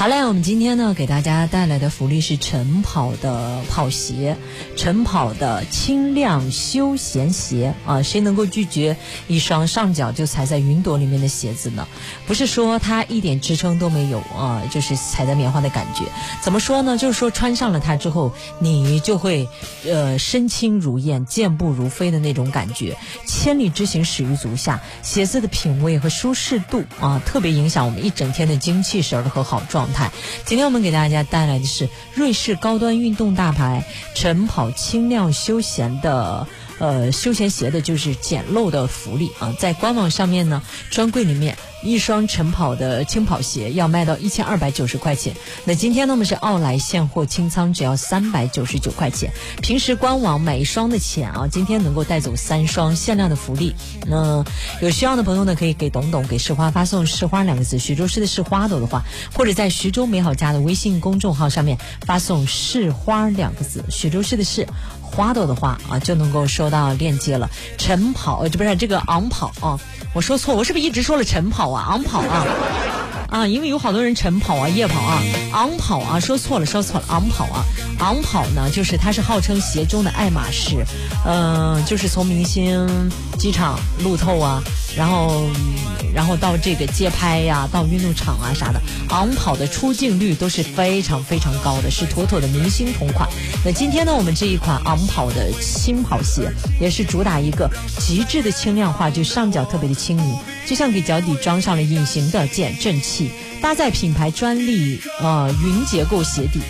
好嘞，我们今天呢给大家带来的福利是晨跑的跑鞋，晨跑的轻量休闲鞋啊，谁能够拒绝一双上脚就踩在云朵里面的鞋子呢？不是说它一点支撑都没有啊，就是踩在棉花的感觉。怎么说呢？就是说穿上了它之后，你就会身轻如燕，健步如飞的那种感觉，千里之行始于足下。鞋子的品味和舒适度啊，特别影响我们一整天的精气神和好状态。今天我们给大家带来的是瑞士高端运动大牌晨跑轻量休闲的休闲鞋的就是简陋的福利啊，在官网上面呢，专柜里面一双晨跑的轻跑鞋要卖到1290块钱。那今天呢，我们是奥莱现货清仓，只要399块钱。平时官网买一双的钱啊，今天能够带走3双限量的福利。那有需要的朋友呢，可以给董董给市花发送市花2个字，徐州市的市花朵的话，或者在徐州美好家的微信公众号上面发送市花2个字，徐州市的市花朵的话啊，就能够收到链接了。晨跑不是这个昂跑啊，我说错，我是不是一直说了晨跑啊，昂跑啊，因为有好多人晨跑啊、夜跑啊、昂跑啊，说错了，昂跑啊，昂跑呢，就是它是号称鞋中的爱马仕，就是从明星机场路透啊，然后到这个街拍呀，到运动场啊啥的，昂跑的出镜率都是非常非常高的，是妥妥的明星同款。那今天呢，我们这一款昂跑的轻跑鞋也是主打一个极致的轻量化，就上脚特别的轻盈，就像给脚底装上了隐形的减震器，搭载品牌专利云结构鞋底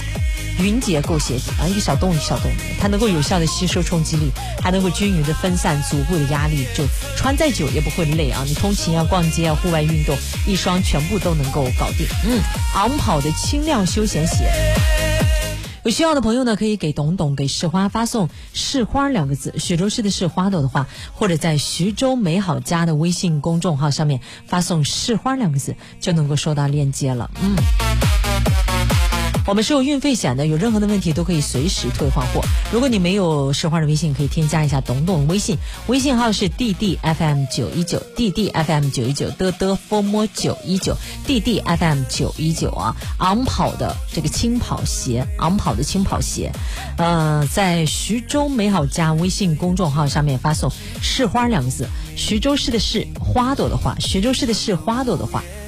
啊，一个小洞，它能够有效的吸收冲击力，还能够均匀的分散足部的压力，就穿再久也不会累啊！你通勤啊、逛街啊、户外运动，一双全部都能够搞定。昂跑的轻量休闲鞋。有需要的朋友呢，可以给董董给市花发送市花2个字，徐州市的市花朵的话，或者在徐州美好家的微信公众号上面发送市花2个字，就能够收到链接了。我们是有运费险的，有任何的问题都可以随时退换货。如果你没有市花的微信，可以添加一下董董微信，微信号是 ddfm919 的 formo 919 ddfm919 啊。昂跑的这个轻跑鞋，在徐州美好家微信公众号上面发送市花2个字，徐州市的市花朵的话，徐州市的市花朵的话